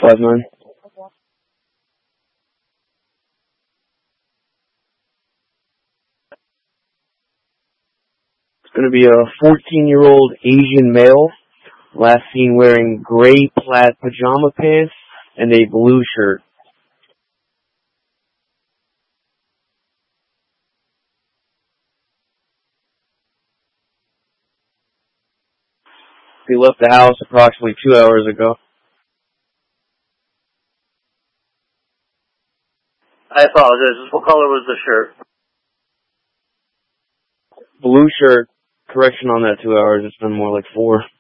5'9". It's going to be a 14-year-old Asian male, last seen wearing gray plaid pajama pants and a blue shirt. He left the house approximately 2 hours ago. I apologize. What color was the shirt? Blue shirt. Correction on that 2 hours. It's been more like 4.